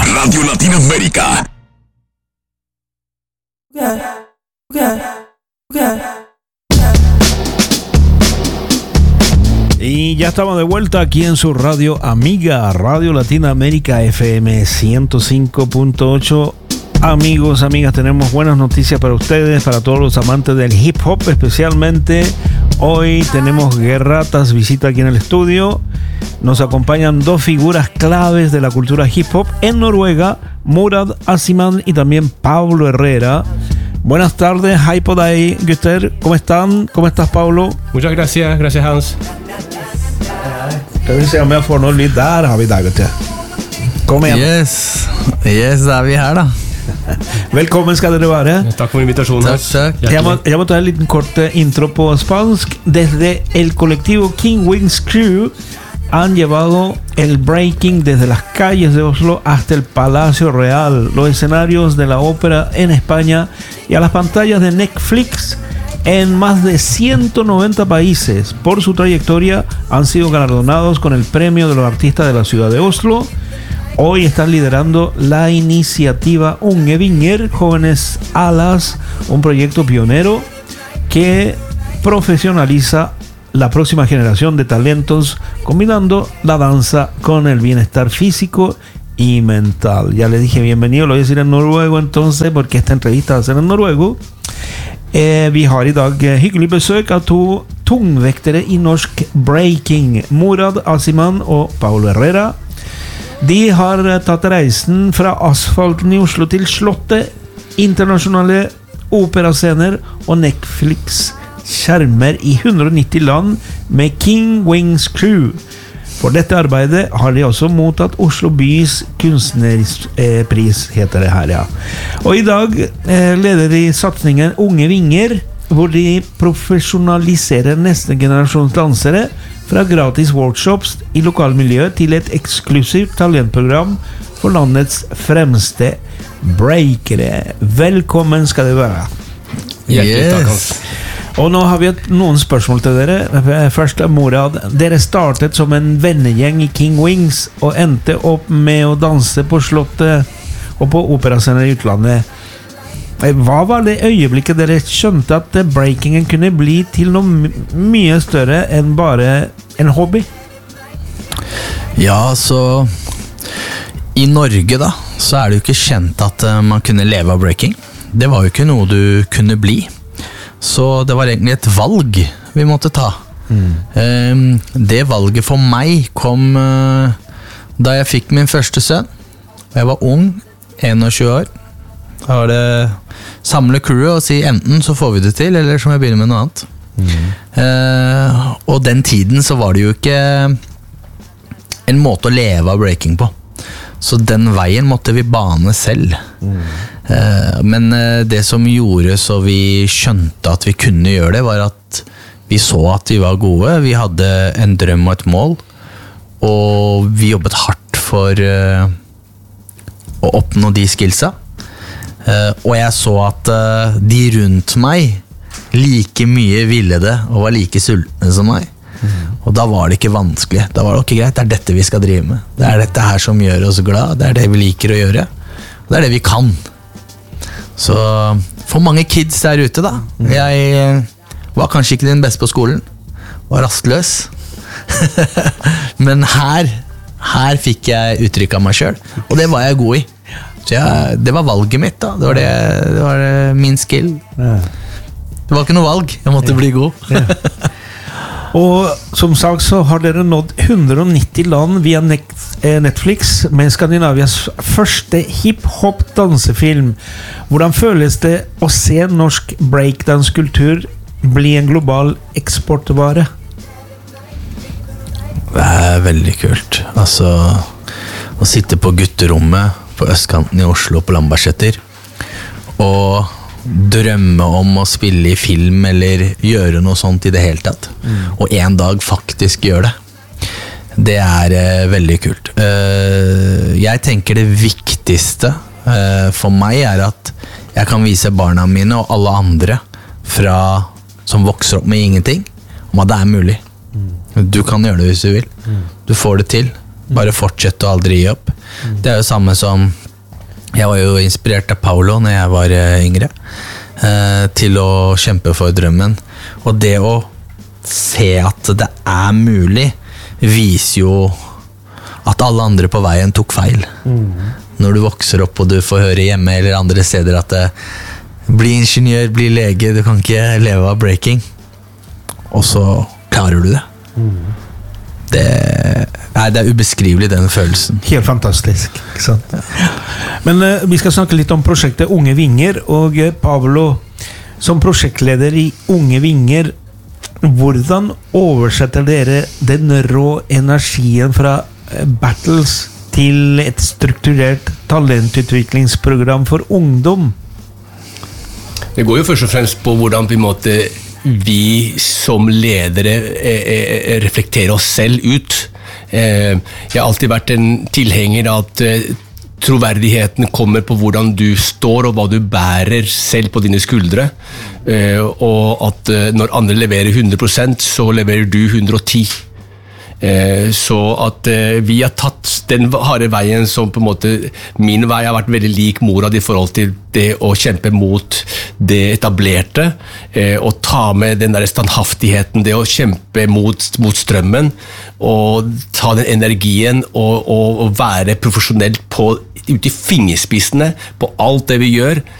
Radio Latinoamérica. Y ya estamos de vuelta aquí en su radio amiga, Radio Latinoamérica FM 105.8. Amigos, amigas, tenemos buenas noticias para ustedes, para todos los amantes del hip hop especialmente. Hoy tenemos Guerratas visita aquí en el estudio. Nos acompañan dos figuras claves de la cultura hip hop en Noruega, Murad Asiman y también Pablo Herrera. Buenas tardes, hei på deg, gutter. ¿Cómo están? ¿Cómo estás, Pablo? Muchas gracias Hans. Skal vi se om jeg får noe lyd der, har vi der, gutter. Kom igjen. Yes, da vi her da. Velkommen skal dere være. Takk for invitasjonen. Takk. Jeg må ta en liten kort intro på spansk. Desde el colectivo King Wings Crew han llevado el breaking desde las calles de Oslo hasta el Palacio Real, los escenarios de la ópera en España y a las pantallas de Netflix en más de 190 países. Por su trayectoria han sido galardonados con el premio de los artistas de la ciudad de Oslo. Hoy están liderando la iniciativa Unge Vinger, Jóvenes Alas, un proyecto pionero que profesionaliza la próxima generación de talentos, combinando la danza con el bienestar físico y mental. Ya le dije bienvenido, lo voy a decir en noruego entonces, porque esta entrevista va a ser en noruego. Vi har I dag hyggelig besøk av to tungvektere I norsk breaking, Murad Asiman og Paulo Herrera. De har tatt reisen fra asfalten I Oslo til Slottet, internasjonale operascener og Netflix-skjermer I 190 land med King Wings Crew. For dette arbeidet har de også mottatt Oslo bys kunstnerpris, heter det her, ja. Og I dag leder de satsningen Unge Vinger, hvor de profesjonaliserer neste generasjons dansere fra gratis workshops I lokalmiljøet til et eksklusivt talentprogram for landets fremste breakere. Velkommen skal det være. Hjertelig takk, Hans. Og nå har vi noen spørsmål til dere. Først Morad, dere startet som en vennegjeng I King Wings og endte opp med å danse på Slottet og på operascener I utlandet. Hva var det øyeblikket dere skjønte at breakingen kunne bli til noe mye større enn bare en hobby? Ja, så I Norge da, så det jo ikke kjent at man kunne leve av breaking. Det var jo ikke noe du kunne bli. Så det var egentlig et valg vi måtte ta. Det valget for meg kom da jeg fikk min første sønn. Jeg var ung, 21 år. Da var det samle crewet og si enten så får vi det til, eller så må jeg begynne med noe annet. Og den tiden så var det jo ikke en måte å leve av breaking på. Så den veien måtte vi bane selv. Men det som gjorde så vi skjønte at vi kunne gjøre det, var at vi så at vi var gode, vi hadde en drøm og et mål, og vi jobbet hardt for å oppnå de skillsa. Og jeg så at de rundt meg like mye ville det og var like sultne som meg. Og da var det ikke vanskelig. Da var det ok, greit, det dette vi skal drive med. Det dette her som gjør oss glad. Det det vi liker å gjøre. Og det det vi kan. Så for mange kids der ute da, jeg var kanskje ikke den beste på skolen, var rastløs. Men her fikk jeg uttrykk av meg selv, og det var jeg god I. Så det var valget mitt da. Det var min skill. Det var ikke noe valg, jeg måtte bli god. Og som sagt så har dere nådd 190 land via Netflix med Skandinavias første hip-hop dansefilm. Hvordan føles det å se norsk breakdance-kultur bli en global eksportvare? Det veldig kult. Altså, å sitte på gutterommet på østkanten I Oslo på Lambertseter og drømme om å spille I film eller gjøre noe sånt I det hele tatt. Og en dag faktisk gjøre det. Det veldig kult. Jeg tenker det viktigste for meg at jeg kan vise barna mine og alle andre som vokser opp med ingenting, om at det mulig. Du kan gjøre det hvis du vil. Du får det til. Bare fortsett å aldri gi opp. Det jo samme som Jeg var jo inspirert av Paulo når jeg var yngre, til å kjempe for drømmen. Og det å se at det mulig, viser jo at alle andre på veien tok feil. Når du vokser opp og du får høre hjemme eller andre steder at bli ingeniør, bli lege, du kan ikke leve av breaking. Og så klarer du det. Det ubeskrivelig, den følelsen. Helt fantastisk, ikke sant? Men vi skal snakke litt om prosjektet Unge Vinger, og Pablo, som prosjektleder i Unge Vinger, hvordan oversetter dere den rå energien fra battles til et strukturert talentutviklingsprogram for ungdom? Det går jo først og fremst på hvordan på en måte vi som ledere reflekterer oss selv ut. Jeg har alltid vært en tilhenger av at troverdigheten kommer på hvordan du står og hva du bærer selv på dine skuldre, og at når andre leverer 100%, så leverer du 110%. Så at vi har tatt den harde veien som på en måte min vei har vært veldig lik mora i forhold til det å kjempe mot det etablerte, og ta med den der standhaftigheten, det å kjempe mot strømmen, og ta den energien og være profesjonelt ute i fingerspissene på alt det vi gjør,